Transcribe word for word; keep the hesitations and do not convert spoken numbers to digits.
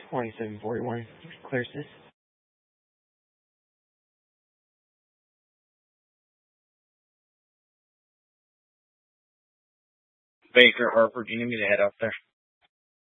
twenty-seven forty-one. Clear this. Baker, Harper, do you need me to head up there?